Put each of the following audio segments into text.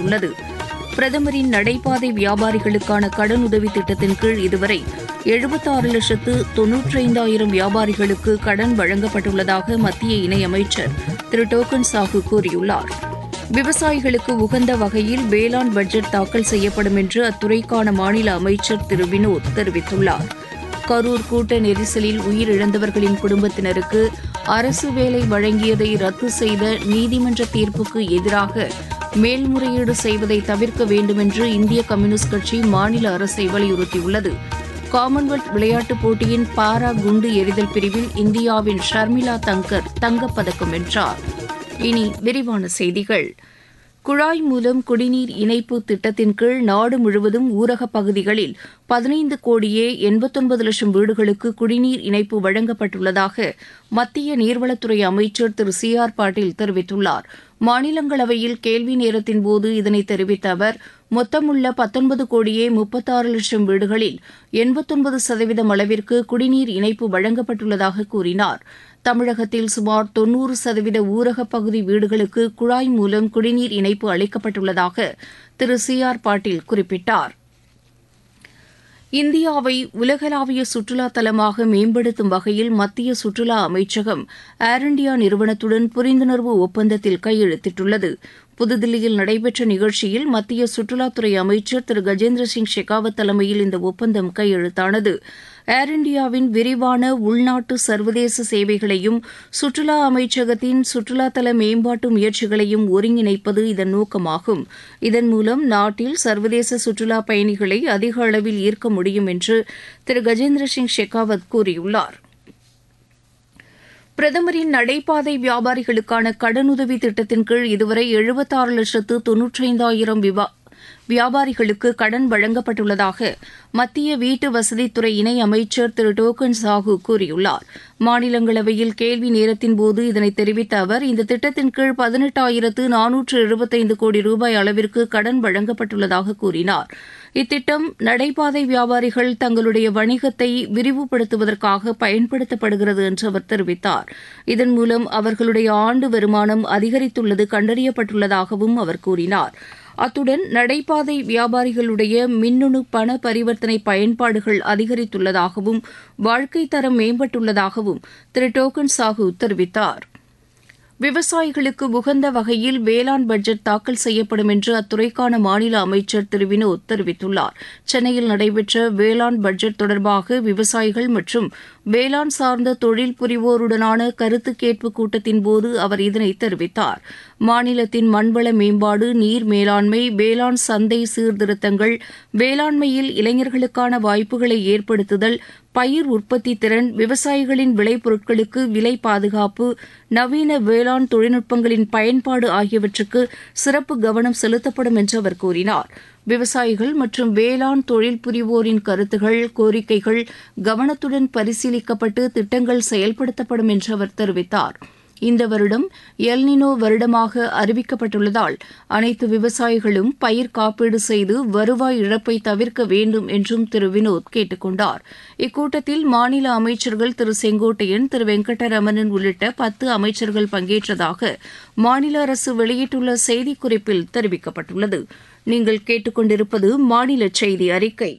தெரிவித்துள்ளது. பிரதமரின் நடைபாதை வியாபாரிகளுக்கான கடனுதவி திட்டத்தின் கீழ் இதுவரை 76,95,000 வியாபாரிகளுக்கு கடன் வழங்கப்பட்டுள்ளதாக மத்திய இணையமைச்சர் திரு டோக்கன் சாஹூ கூறியுள்ளார். விவசாயிகளுக்கு உகந்த வகையில் வேளாண் பட்ஜெட் தாக்கல் செய்யப்படும் என்று அத்துறைக்கான மாநில அமைச்சர் திரு வினோத் தெரிவித்துள்ளார். கரூர் கூட்ட நெரிசலில் உயிரிழந்தவர்களின் குடும்பத்தினருக்கு அரசு வேலை வழங்கியதை ரத்து செய்த நீதிமன்ற தீர்ப்புக்கு எதிராக மேல்முறையீடு செய்வதை தவிர்க்க வேண்டுமென்று இந்திய கம்யூனிஸ்ட் கட்சி மாநில அரசை வலியுறுத்தியுள்ளது. காமன்வெல்த் விளையாட்டுப் போட்டியின் பாரா குண்டு எறிதல் பிரிவில் இந்தியாவின் ஷர்மிளா தங்கர் தங்கப்பதக்கம் வென்றார். இனி விரிவான செய்திகள். குழாய் மூலம் குடிநீர் இணைப்பு திட்டத்தின் கீழ் நாடு முழுவதும் ஊரகப் பகுதிகளில் 15,89,00,000 வீடுகளுக்கு குடிநீர் இணைப்பு வழங்கப்பட்டுள்ளதாக மத்திய நீர்வளத்துறை அமைச்சர் திரு சி ஆர் பாட்டீல் தெரிவித்துள்ளார். மாநிலங்களவையில் கேள்வி நேரத்தின்போது இதனை தெரிவித்த அவர், மொத்தமுள்ள 19,36,00,000 வீடுகளில் 89% அளவிற்கு குடிநீர் இணைப்பு வழங்கப்பட்டுள்ளதாக கூறினார். தமிழகத்தில் சுமார் 90% ஊரகப் பகுதி வீடுகளுக்கு குழாய் மூலம் குடிநீர் இணைப்பு அளிக்கப்பட்டுள்ளதாக திரு சி ஆர் பாட்டீல் குறிப்பிட்டார். இந்தியாவை உலகளாவிய சுற்றுலா தலமாக மேம்படுத்தும் வகையில் மத்திய சுற்றுலா அமைச்சகம் ஏர் இண்டியா நிறுவனத்துடன் புரிந்துணர்வு ஒப்பந்தத்தில் கையெழுத்திட்டுள்ளது. புதுதில்லியில் நடைபெற்ற நிகழ்ச்சியில் மத்திய சுற்றுலாத்துறை அமைச்சர் திரு கஜேந்திர சிங் ஷெகாவத் தலைமையில் இந்த ஒப்பந்தம் கையெழுத்தானது. ஏர் இண்டியாவின் விரிவான உள்நாட்டு சர்வதேச சேவைகளையும் சுற்றுலா அமைச்சகத்தின் சுற்றுலாத்தல மேம்பாட்டு முயற்சிகளையும் ஒருங்கிணைப்பது இதன் நோக்கமாகும். இதன் மூலம் நாட்டில் சர்வதேச சுற்றுலா பயணிகளை அதிக அளவில் ஈர்க்க முடியும் என்று திரு கஜேந்திர சிங் ஷெகாவத் கூறியுள்ளார். பிரதமரின் நடைபாதை வியாபாரிகளுக்கான கடனுதவி திட்டத்தின் கீழ் இதுவரை 76,95,000 வியாபாரிகளுக்கு கடன் வழங்கப்பட்டுள்ளதாக மத்திய வீட்டு வசதித்துறை இணை அமைச்சர் திரு டோக்கன் சாஹூ கூறியுள்ளார். மாநிலங்களவையில் கேள்வி நேரத்தின்போது இதனை தெரிவித்த அவர், இந்த திட்டத்தின் கீழ் 18,475 கோடி ரூபாய் அளவிற்கு கடன் வழங்கப்பட்டுள்ளதாக கூறினார். இத்திட்டம் நடைபாதை வியாபாரிகள் தங்களுடைய வணிகத்தை விரிவுபடுத்துவதற்காக பயன்படுத்தப்படுகிறது என்று அவர் தெரிவித்தார். இதன் மூலம் அவர்களுடைய ஆண்டு வருமானம் அதிகரித்துள்ளது கண்டறியப்பட்டுள்ளதாகவும் அவர் கூறினார். அத்துடன் நடைபாதை வியாபாரிகளுடைய மின்னணு பண பரிவர்த்தனை பயன்பாடுகள் அதிகரித்துள்ளதாகவும் வாழ்க்கைத் தரம் மேம்பட்டுள்ளதாகவும் திரு டோக்கன் சாஹூ தெரிவித்தார். விவசாயிகளுக்கு உகந்த வகையில் வேளாண் பட்ஜெட் தாக்கல் செய்யப்படும் என்று அத்துறைக்கான மாநில அமைச்சர் திரு வினோத் தெரிவித்துள்ளார். சென்னையில் நடைபெற்ற வேளாண் பட்ஜெட் தொடர்பாக விவசாயிகள் மற்றும் வேளாண் சார்ந்த தொழில் புரிவோருடனான கருத்து கேட்பு கூட்டத்தின்போது அவர் இதனை தெரிவித்தார். மாநிலத்தின் மண்வள மேம்பாடு, நீர் மேலாண்மை, வேளாண் சந்தை சீர்திருத்தங்கள், வேளாண்மையில் இளைஞர்களுக்கான வாய்ப்புகளை ஏற்படுத்துதல், பயிர் உற்பத்தி திறன், விவசாயிகளின் விளைபொருட்களுக்கு விலை பாதுகாப்பு, நவீன வேளாண் தொழில்நுட்பங்களின் பயன்பாடு ஆகியவற்றுக்கு சிறப்பு கவனம் செலுத்தப்படும் என்று அவர் கூறினார். விவசாயிகள் மற்றும் வேளாண் தொழில் புரிவோரின் கருத்துகள், கோரிக்கைகள் கவனத்துடன் பரிசீலிக்கப்பட்டு திட்டங்கள் செயல்படுத்தப்படும் என்று அவர் தெரிவித்தார். இந்த வருடம் எல்னினோ வருடமாக அறிவிக்கப்பட்டுள்ளதால் அனைத்து விவசாயிகளும் பயிர் காப்பீடு செய்து வருவாய் இழப்பை தவிர்க்க வேண்டும் என்றும் திரு வினோத் கேட்டுக் கொண்டார். இக்கூட்டத்தில் மாநில அமைச்சர்கள் திரு செங்கோட்டையன், திரு வெங்கடரமணன் உள்ளிட்ட 10 அமைச்சர்கள் பங்கேற்றதாக மாநில அரசு வெளியிட்டுள்ள செய்திக்குறிப்பில் தெரிவிக்கப்பட்டுள்ளது. நீங்கள் கேட்டுக்கொண்டிருப்பது மாநில செய்தி அறிக்கை.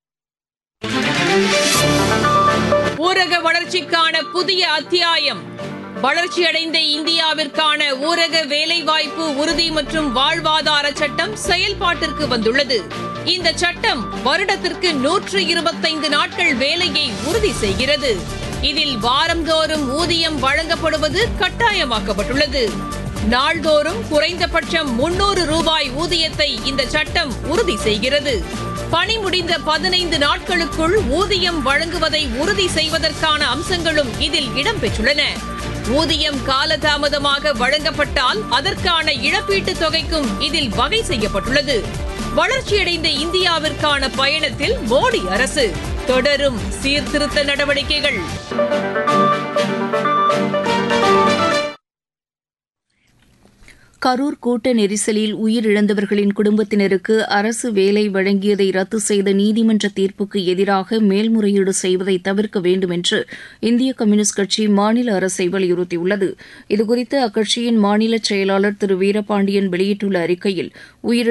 ஊரக வளர்ச்சிக்கான புதிய அத்தியாயம். வளர்ச்சியடைந்த இந்தியாவிற்கான ஊரக வேலைவாய்ப்பு உறுதி மற்றும் வாழ்வாதார சட்டம் செயல்பாட்டிற்கு வந்துள்ளது. இந்த சட்டம் வருடத்திற்கு 125 நாட்கள் வேலையை உறுதி செய்கிறது. இதில் வாரந்தோறும் ஊதியம் வழங்கப்படுவது கட்டாயமாக்கப்பட்டுள்ளது. நாள்தோறும் குறைந்தபட்சம் 300 ரூபாய் ஊதியத்தை இந்த சட்டம் உறுதி செய்கிறது. பணி முடிந்த 15 நாட்களுக்குள் ஊதியம் வழங்குவதை உறுதி செய்வதற்கான அம்சங்களும் இதில் இடம்பெற்றுள்ளன. ஊதியம் காலதாமதமாக வழங்கப்பட்டால் அதற்கான இழப்பீட்டுத் தொகைக்கும் இதில் வகை செய்யப்பட்டுள்ளது. வளர்ச்சியடைந்த இந்தியாவிற்கான பயணத்தில் மோடி அரசு தொடரும் சீர்திருத்த நடவடிக்கைகள். கரூர் கூட்ட நெரிசலில் உயிரிழந்தவர்களின் குடும்பத்தினருக்கு அரசு வேலை வழங்கியதை ரத்து செய்த நீதிமன்ற தீர்ப்புக்கு எதிராக மேல்முறையீடு செய்வதை தவிர்க்க வேண்டும் என்று இந்திய கம்யூனிஸ்ட் கட்சி மாநில அரசை வலியுறுத்தியுள்ளது. இதுகுறித்து அக்கட்சியின் மாநில செயலாளர் திரு வீரபாண்டியன் வெளியிட்டுள்ள அறிக்கையில்,